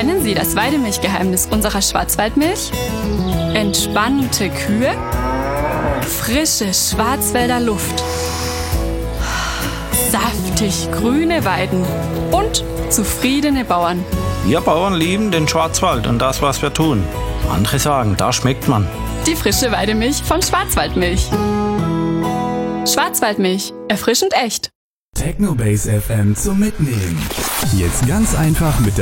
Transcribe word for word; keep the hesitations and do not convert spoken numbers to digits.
Kennen Sie das Weidemilchgeheimnis unserer Schwarzwaldmilch? Entspannte Kühe, frische Schwarzwälder Luft, saftig grüne Weiden und zufriedene Bauern. Wir Bauern lieben den Schwarzwald und das, was wir tun. Andere sagen, da schmeckt man. Die frische Weidemilch von Schwarzwaldmilch. Schwarzwaldmilch, erfrischend echt. Technobase F M zum Mitnehmen. Jetzt ganz einfach mit der